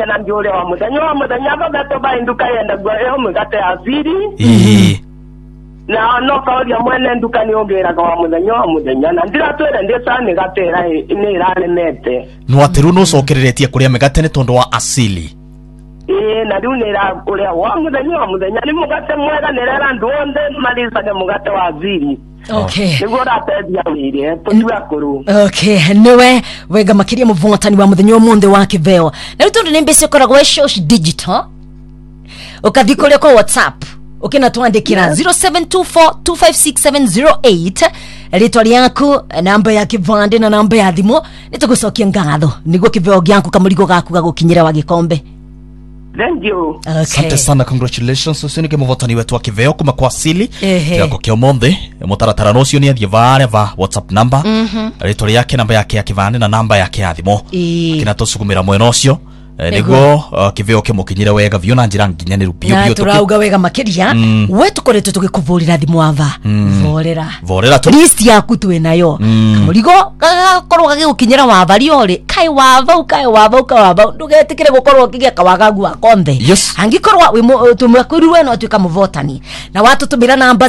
na njole wa muthenya bagato ba induka yenda gwa yo mugate asiri na no kauria mwene nduka ni ongera kwa muthenya na ndira twere ndisa ni gatera ni irane mete no atiru no cokereretie kuria megate ni tondu wa asili na riu ni ra kuria wa muthenya ni mugate mwega ni rera ndonde malisa ni mugate wa asili. Okay. Okay, niwe wega makiria muvotani wa muthenya omunthe wa kiveo. Na ritu ni mbese koragwo shosh digital. Ukathikore kwa WhatsApp. Ukina tuandikira 0724256708 ritwa riaku, namba ya kivande na namba ya thimu, nitugucokia ngatho niguo kiveo giaku kamurigo gaku gagukinyira wa gikombe. Thank you. Okay. Asante sana, congratulations. Usionike muvotani wetu wa kiveo kuma kwa asili. Yako kio monde mutaratara no cio ni athie vare va WhatsApp number. Ritwa yake, namba yake ya kivande na namba yake ya thimo. Kina tusukumira mweno cio. Nigo kiveo kimukinyire wega vyo na njira nginyaniru bio bio turauga wega makiria we tukoretwe tugikuvurira thimu ava vorera tu list yaku twe nayo kamurigo gakorwo gagigukinyira wavari ori kai wava ndugetikire gukorwo kigia kawagagu wa konthe angikorwa tumwakuriwe no tuka muvotani na watu tumira namba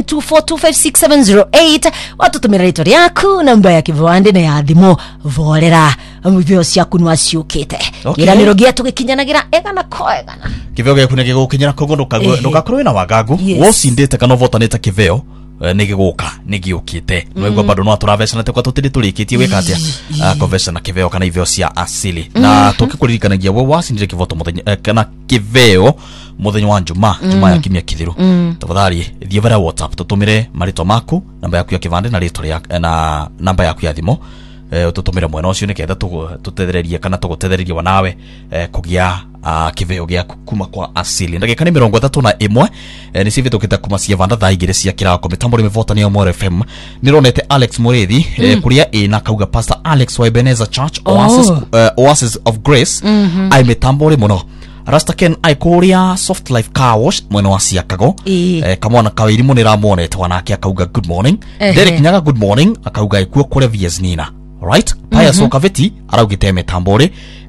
0724256708 watu tumira ritwa yaku, namba ya kivande na ya thimu vorera amuvyo ciaku no aciukite niro gia tugikinyanagira egana koegana kiveo gyaku ni gigukinyira kogo ndugakorwo na wagagu wocindite kana votanite kiveo ni giguka ni giukite no bado no turavesana te kwa tutiri turikitie wekatia conversion na kiveo kana ivyo cia asili na tukikuririkanagia we wasindire kivoto muthenya kana kiveo muthenya wa juma ya kimya kithiru tafadhali thie vara WhatsApp tutumire marito maku, namba yaku ya kivande na rito ya na namba yaku ya thimo tutumira mwena ucio ni ketha tutethererie kana tugutethererie wanawe kugia kiveo gya kuma kwa asili. Ndagika ni 31 ni sivi tukita kuma cia vanda thaa igire cia kirako mitambo ri mivota ni Omore FM nironete Alex Mureithi kuria na kauga Pastor Alex wa Ebenezer Church Oasis of Grace ai mitambo ri muno Rasta Ken aikuria Soft Life Car Wash mwena wa Siakago kamwana kawiri mu niramuonete wanake akauga good morning. Derek Nyaga good morning akauga ikuo kure Viesnina. Right? Paya soka veti araugite metambore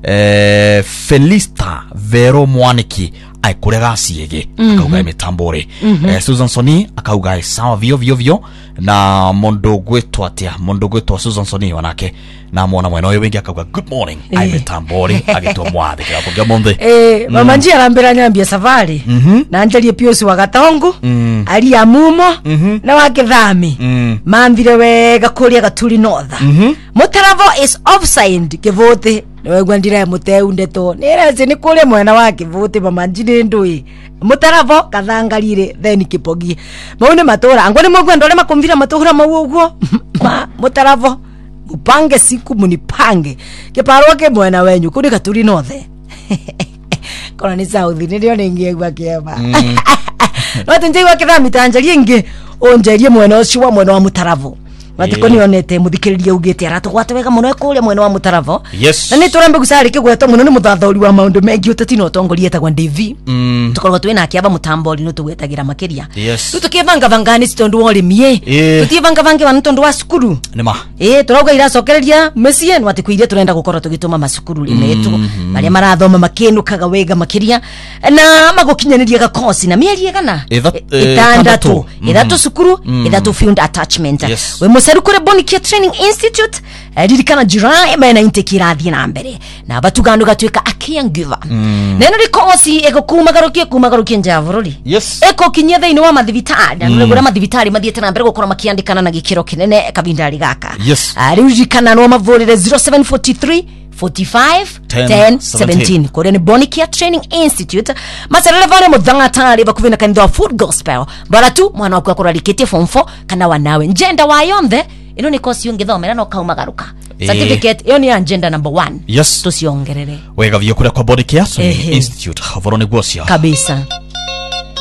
Felista Vero Mwaniki aikurega ciege akauga metambore Susan Soni akauga sawa vio na mondo gwetwa Susan Soni wanake na mwana mwena oyo wengi akauga good morning ai metambore agitwa mwathe kira kugia monde mama njia arambira nyambia safari na anjalie piosi wa Gatongo ali amumo na wake thami mamvire wega kuria Gaturi North Mutaravo is offside kivote niwe gwandira muteu ndeto nireze ni kuria mwena wa kivote mama njire ndui Mutaravo kathangarire then kipogie maune matora angone mugwendo le makumvira matora mauguo Mutaravo upange siku munipange kiparwa ke mwena wenyu kuri Gaturi North kona ni South ndio ningiegwa kiema watu njegwa kithami tanjarie nge onjerie mwena ucio wa mwena wa Mutaravo watiko nionete muthikiririe ugite aratugwate wega muno ekuria mwena wa Mutaravo na ni turambe gusari kigweto muno ni muthathori wa maundu mengi utatino tongoria etagwa Devi tukorwa twina akiaba mutambori no tugwetagira makiria tutukivanga vangani stondu wori mie tutivanga vange wa ntondu wa sukuru nima turauga iracokereria mesie no atikuirie turenda gukora tugituma masukuru linetu maria marathoma makinukaga wega makiria na magukinyaniria gakosi na mieri egana ithatu sukuru ithatu field attachment we muserukure Bonikia Training Institute ririkana July mena intekirathie na mbere na batugando gatweka akiangiva neno rikosi kumagarukie njavururi eko kinyia thiini wa mathivitari na gura mathivitari mathiete na mbere gukora makiandikana na gikiro kinene kabindari gaka ririkana no mavurire 0743 45 10 17 kore ni Bonikia Training Institute masarele vale mudhangatari bakuvina kanidwa Food Gospel baratu mwana wakwa kurarikete form 4 kana wanawe njenda wayonthe ino ni kosi ungithomera no kaumagaruka certificate iyo ni agenda number 1 tusiongerere wega vyo kure kwa Bonikia Training Institute havorone gwosia kabisa.